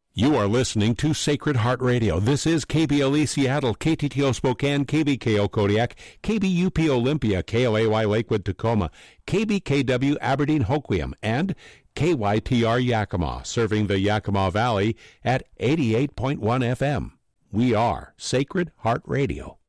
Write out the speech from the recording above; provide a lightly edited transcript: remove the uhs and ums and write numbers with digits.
You are listening to Sacred Heart Radio. This is KBLE Seattle, KTTO Spokane, KBKO Kodiak, KBUP Olympia, KOAY Lakewood Tacoma, KBKW Aberdeen Hoquiam, and KYTR Yakima, serving the Yakima Valley at 88.1 FM. We are Sacred Heart Radio.